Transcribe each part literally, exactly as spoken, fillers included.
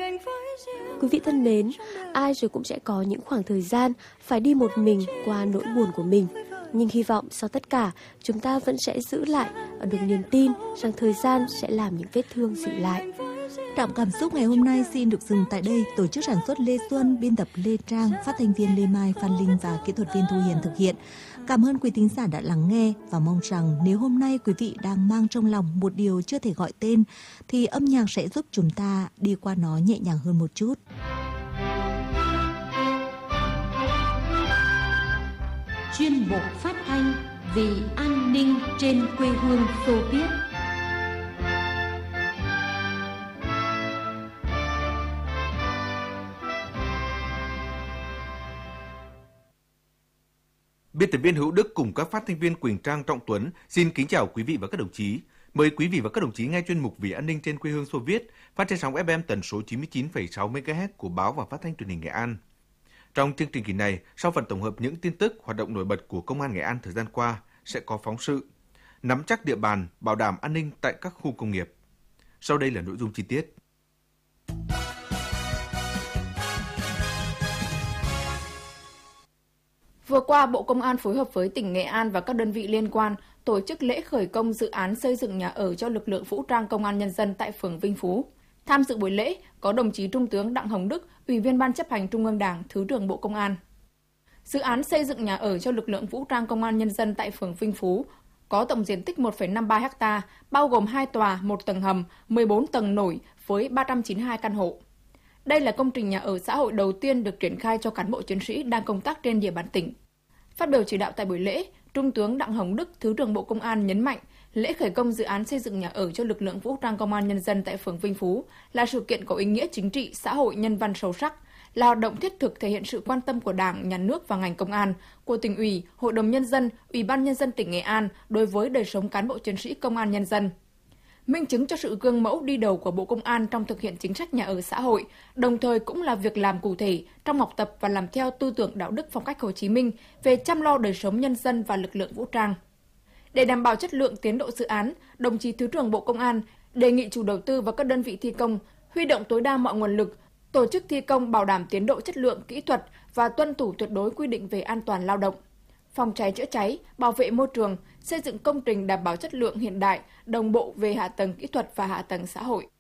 Quý vị thân mến, ai rồi cũng sẽ có những khoảng thời gian phải đi một mình qua nỗi buồn của mình. Nhưng hy vọng sau tất cả, chúng ta vẫn sẽ giữ lại được niềm tin rằng thời gian sẽ làm những vết thương dịu lại. Trạm cảm xúc ngày hôm nay xin được dừng tại đây. Tổ chức sản xuất Lê Xuân, biên tập Lê Trang, phát thanh viên Lê Mai, Phan Linh và kỹ thuật viên Thu Hiền thực hiện. Cảm ơn quý thính giả đã lắng nghe và mong rằng nếu hôm nay quý vị đang mang trong lòng một điều chưa thể gọi tên thì âm nhạc sẽ giúp chúng ta đi qua nó nhẹ nhàng hơn một chút. Chuyên mục phát thanh vì an ninh trên quê hương Xô Viết. Biên tập viên Hữu Đức cùng các phát thanh viên Quỳnh Trang, Trọng Tuấn xin kính chào quý vị và các đồng chí. Mời quý vị và các đồng chí nghe chuyên mục Vì an ninh trên quê hương Xô Viết phát trên sóng ép em tần số chín mươi chín phẩy sáu mê ga héc của báo và phát thanh truyền hình Nghệ An. Trong chương trình kỳ này, sau phần tổng hợp những tin tức hoạt động nổi bật của Công an Nghệ An thời gian qua, sẽ có phóng sự nắm chắc địa bàn, bảo đảm an ninh tại các khu công nghiệp. Sau đây là nội dung chi tiết. Vừa qua, Bộ Công an phối hợp với tỉnh Nghệ An và các đơn vị liên quan tổ chức lễ khởi công dự án xây dựng nhà ở cho lực lượng vũ trang Công an Nhân dân tại phường Vinh Phú. Tham dự buổi lễ có đồng chí Trung tướng Đặng Hồng Đức, Ủy viên Ban chấp hành Trung ương Đảng, Thứ trưởng Bộ Công an. Dự án xây dựng nhà ở cho lực lượng vũ trang Công an Nhân dân tại phường Vinh Phú có tổng diện tích một phẩy năm mươi ba héc ta, bao gồm hai tòa, một tầng hầm, mười bốn tầng nổi với ba trăm chín mươi hai căn hộ. Đây là công trình nhà ở xã hội đầu tiên được triển khai cho cán bộ chiến sĩ đang công tác trên địa bàn tỉnh. Phát biểu chỉ đạo tại buổi lễ, Trung tướng Đặng Hồng Đức, Thứ trưởng Bộ Công an nhấn mạnh, lễ khởi công dự án xây dựng nhà ở cho lực lượng vũ trang Công an Nhân dân tại phường Vinh Phú là sự kiện có ý nghĩa chính trị, xã hội, nhân văn sâu sắc, là hoạt động thiết thực thể hiện sự quan tâm của Đảng, Nhà nước và ngành công an, của Tỉnh ủy, Hội đồng Nhân dân, Ủy ban Nhân dân tỉnh Nghệ An đối với đời sống cán bộ chiến sĩ Công an Nhân dân. Minh chứng cho sự gương mẫu đi đầu của Bộ Công an trong thực hiện chính sách nhà ở xã hội, đồng thời cũng là việc làm cụ thể trong học tập và làm theo tư tưởng đạo đức phong cách Hồ Chí Minh về chăm lo đời sống nhân dân và lực lượng vũ trang. Để đảm bảo chất lượng tiến độ dự án, đồng chí Thứ trưởng Bộ Công an đề nghị chủ đầu tư và các đơn vị thi công huy động tối đa mọi nguồn lực, tổ chức thi công bảo đảm tiến độ chất lượng kỹ thuật và tuân thủ tuyệt đối quy định về an toàn lao động, phòng cháy chữa cháy, bảo vệ môi trường, xây dựng công trình đảm bảo chất lượng hiện đại, đồng bộ về hạ tầng kỹ thuật và hạ tầng xã hội.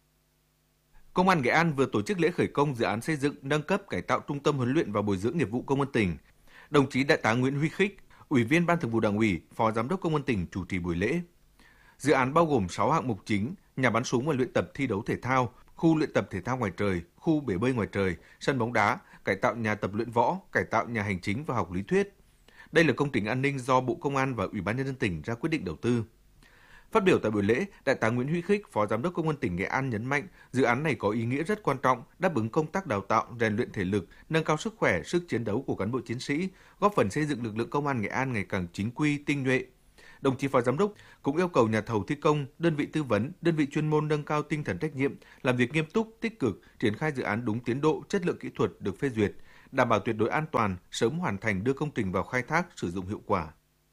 Công an Nghệ An vừa tổ chức lễ khởi công dự án xây dựng nâng cấp cải tạo trung tâm huấn luyện và bồi dưỡng nghiệp vụ Công an tỉnh. Đồng chí Đại tá Nguyễn Huy Khích, Ủy viên Ban Thường vụ Đảng ủy, Phó Giám đốc Công an tỉnh chủ trì buổi lễ. Dự án bao gồm sáu hạng mục chính: nhà bắn súng và luyện tập thi đấu thể thao, khu luyện tập thể thao ngoài trời, khu bể bơi ngoài trời, sân bóng đá, cải tạo nhà tập luyện võ, cải tạo nhà hành chính và học lý thuyết. Đây là công trình an ninh do Bộ Công an và Ủy ban Nhân dân tỉnh ra quyết định đầu tư. Phát biểu tại buổi lễ, Đại tá Nguyễn Huy Khích, Phó Giám đốc Công an tỉnh Nghệ An nhấn mạnh dự án này có ý nghĩa rất quan trọng, đáp ứng công tác đào tạo, rèn luyện thể lực, nâng cao sức khỏe, sức chiến đấu của cán bộ chiến sĩ, góp phần xây dựng lực lượng Công an Nghệ An ngày càng chính quy, tinh nhuệ. Đồng chí Phó Giám đốc cũng yêu cầu nhà thầu thi công, đơn vị tư vấn, đơn vị chuyên môn nâng cao tinh thần trách nhiệm, làm việc nghiêm túc, tích cực, triển khai dự án đúng tiến độ, chất lượng kỹ thuật được phê duyệt, đảm bảo tuyệt đối an toàn, sớm hoàn thành đưa công trình vào khai thác sử dụng hiệu quả.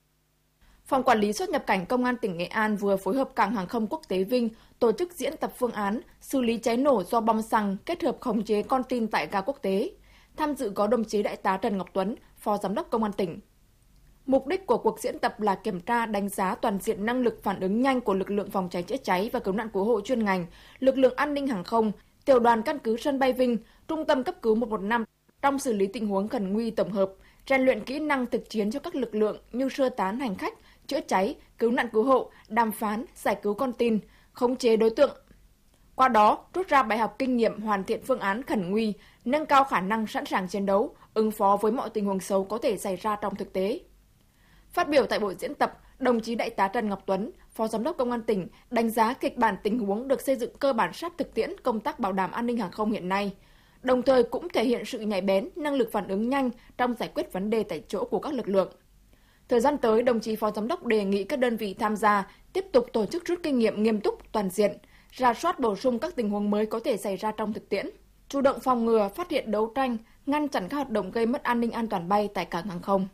Phòng Quản lý xuất nhập cảnh Công an tỉnh Nghệ An vừa phối hợp Cảng hàng không quốc tế Vinh tổ chức diễn tập phương án xử lý cháy nổ do bom xăng kết hợp khống chế con tin tại ga quốc tế. Tham dự có đồng chí Đại tá Trần Ngọc Tuấn, Phó Giám đốc Công an tỉnh. Mục đích của cuộc diễn tập là kiểm tra đánh giá toàn diện năng lực phản ứng nhanh của lực lượng phòng cháy chữa cháy và cứu nạn cứu hộ chuyên ngành, lực lượng an ninh hàng không, tiểu đoàn căn cứ sân bay Vinh, trung tâm cấp cứu một một năm trong xử lý tình huống khẩn nguy tổng hợp, rèn luyện kỹ năng thực chiến cho các lực lượng như sơ tán hành khách, chữa cháy, cứu nạn cứu hộ, đàm phán, giải cứu con tin, khống chế đối tượng. Qua đó, rút ra bài học kinh nghiệm hoàn thiện phương án khẩn nguy, nâng cao khả năng sẵn sàng chiến đấu, ứng phó với mọi tình huống xấu có thể xảy ra trong thực tế. Phát biểu tại buổi diễn tập, đồng chí Đại tá Trần Ngọc Tuấn, Phó Giám đốc Công an tỉnh đánh giá kịch bản tình huống được xây dựng cơ bản sát thực tiễn công tác bảo đảm an ninh hàng không hiện nay, đồng thời cũng thể hiện sự nhạy bén, năng lực phản ứng nhanh trong giải quyết vấn đề tại chỗ của các lực lượng. Thời gian tới, đồng chí Phó Giám đốc đề nghị các đơn vị tham gia tiếp tục tổ chức rút kinh nghiệm nghiêm túc, toàn diện, rà soát bổ sung các tình huống mới có thể xảy ra trong thực tiễn, chủ động phòng ngừa, phát hiện đấu tranh, ngăn chặn các hoạt động gây mất an ninh an toàn bay tại cảng hàng không.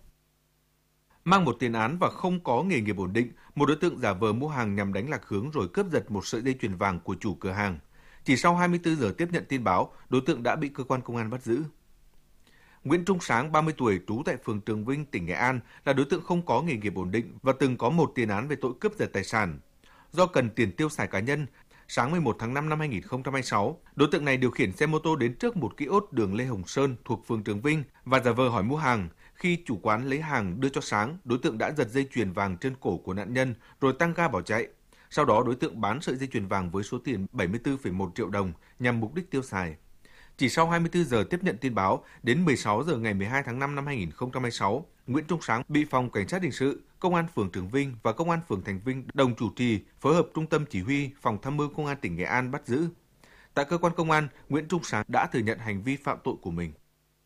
Mang một tiền án và không có nghề nghiệp ổn định, một đối tượng giả vờ mua hàng nhằm đánh lạc hướng rồi cướp giật một sợi dây chuyền vàng của chủ cửa hàng. Chỉ sau hai mươi tư giờ tiếp nhận tin báo, đối tượng đã bị cơ quan công an bắt giữ. Nguyễn Trung Sáng, ba mươi tuổi, trú tại phường Trường Vinh, tỉnh Nghệ An, là đối tượng không có nghề nghiệp ổn định và từng có một tiền án về tội cướp giật tài sản. Do cần tiền tiêu xài cá nhân, sáng mười một tháng năm năm hai nghìn không trăm hai mươi sáu, đối tượng này điều khiển xe mô tô đến trước một kiosk đường Lê Hồng Sơn thuộc phường Trường Vinh và giả vờ hỏi mua hàng. Khi chủ quán lấy hàng đưa cho Sáng, đối tượng đã giật dây chuyền vàng trên cổ của nạn nhân rồi tăng ga bỏ chạy. Sau đó đối tượng bán sợi dây chuyền vàng với số tiền bảy mươi tư phẩy một triệu đồng nhằm mục đích tiêu xài. Chỉ sau hai mươi tư giờ tiếp nhận tin báo, đến mười sáu giờ ngày mười hai tháng năm năm hai nghìn không trăm hai mươi sáu, Nguyễn Trung Sáng bị Phòng Cảnh sát Hình sự, Công an phường Trường Vinh và Công an phường Thành Vinh đồng chủ trì phối hợp Trung tâm Chỉ huy Phòng Tham mưu Công an tỉnh Nghệ An bắt giữ. Tại cơ quan công an, Nguyễn Trung Sáng đã thừa nhận hành vi phạm tội của mình.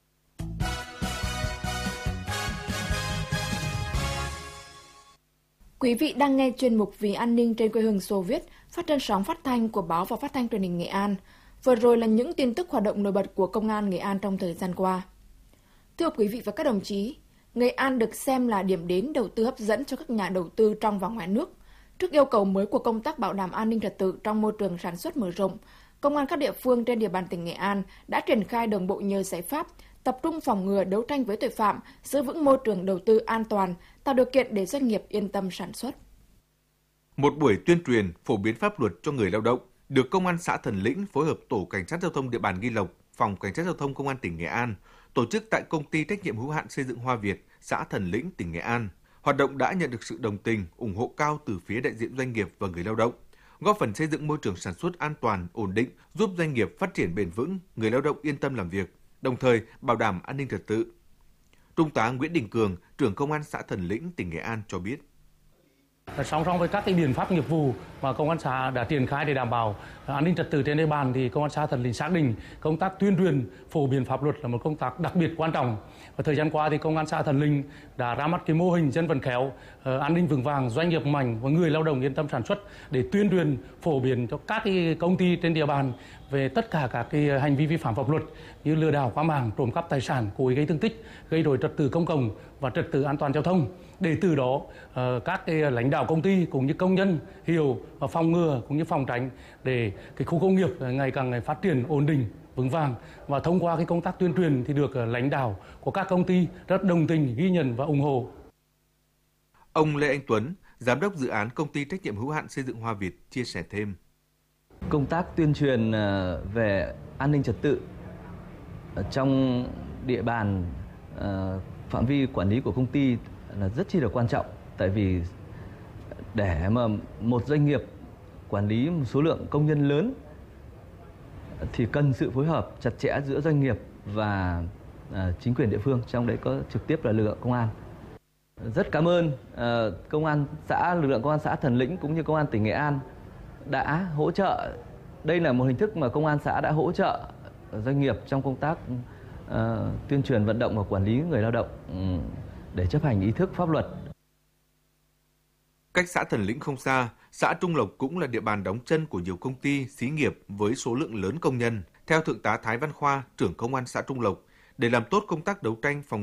Quý vị đang nghe chuyên mục Vì an ninh trên quê hương Xô Viết, phát trên sóng phát thanh của Báo và Phát thanh Truyền hình Nghệ An. Vừa rồi là những tin tức hoạt động nổi bật của Công an Nghệ An trong thời gian qua. Thưa quý vị và các đồng chí, Nghệ An được xem là điểm đến đầu tư hấp dẫn cho các nhà đầu tư trong và ngoài nước. Trước yêu cầu mới của công tác bảo đảm an ninh trật tự trong môi trường sản xuất mở rộng, Công an các địa phương trên địa bàn tỉnh Nghệ An đã triển khai đồng bộ nhiều giải pháp, tập trung phòng ngừa đấu tranh với tội phạm, giữ vững môi trường đầu tư an toàn, tạo điều kiện để doanh nghiệp yên tâm sản xuất. Một buổi tuyên truyền phổ biến pháp luật cho người lao động được Công an xã Thần Lĩnh phối hợp Tổ Cảnh sát Giao thông địa bàn Nghi Lộc, Phòng Cảnh sát Giao thông Công an tỉnh Nghệ An tổ chức tại Công ty Trách nhiệm hữu hạn Xây dựng Hoa Việt, xã Thần Lĩnh, tỉnh Nghệ An. Hoạt động đã nhận được sự đồng tình, ủng hộ cao từ phía đại diện doanh nghiệp và người lao động, góp phần xây dựng môi trường sản xuất an toàn, ổn định, giúp doanh nghiệp phát triển bền vững, người lao động yên tâm làm việc, đồng thời bảo đảm an ninh trật tự. Trung tá Nguyễn Đình Cường, trưởng Công an xã Thần Lĩnh, tỉnh Nghệ An cho biết. Song song với các cái biện pháp nghiệp vụ mà công an xã đã triển khai để đảm bảo an ninh trật tự trên địa bàn thì công an xã Thần Lĩnh xác định công tác tuyên truyền phổ biến pháp luật là một công tác đặc biệt quan trọng. Và thời gian qua thì công an xã Thần Lĩnh đã ra mắt cái mô hình dân vận khéo, an ninh vững vàng, doanh nghiệp mạnh và người lao động yên tâm sản xuất để tuyên truyền phổ biến cho các cái công ty trên địa bàn về tất cả các cái hành vi vi phạm pháp luật như lừa đảo qua mạng, trộm cắp tài sản, cố ý gây thương tích, gây rối trật tự công cộng và trật tự an toàn giao thông. Để từ đó các cái lãnh đạo công ty cũng như công nhân hiểu và phòng ngừa cũng như phòng tránh để cái khu công nghiệp ngày càng phát triển ổn định, vững vàng. Và thông qua cái công tác tuyên truyền thì được lãnh đạo của các công ty rất đồng tình, ghi nhận và ủng hộ. Ông Lê Anh Tuấn, giám đốc dự án Công ty Trách nhiệm hữu hạn Xây dựng Hoa Việt chia sẻ thêm. Công tác tuyên truyền về an ninh trật tự trong địa bàn phạm vi quản lý của công ty là rất chi là quan trọng, tại vì để mà một doanh nghiệp quản lý một số lượng công nhân lớn thì cần sự phối hợp chặt chẽ giữa doanh nghiệp và chính quyền địa phương, trong đấy có trực tiếp là lực lượng công an. Rất cảm ơn công an xã, lực lượng công an xã Thần Lĩnh cũng như công an tỉnh Nghệ An đã hỗ trợ. Đây là một hình thức mà công an xã đã hỗ trợ doanh nghiệp trong công tác uh, tuyên truyền vận động và quản lý người lao động um, để chấp hành ý thức pháp luật. Cách xã Thần Lĩnh không xa, xã Trung Lộc cũng là địa bàn đóng chân của nhiều công ty, xí nghiệp với số lượng lớn công nhân. Theo Thượng tá Thái Văn Khoa, trưởng Công an xã Trung Lộc, để làm tốt công tác đấu tranh phòng